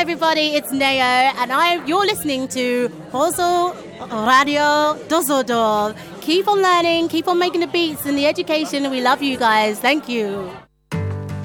everybody? It's Neo, and you're listening to Hoso Radio Düsseldorf. Keep on learning, keep on making the beats and the education, and we love you guys. Thank you.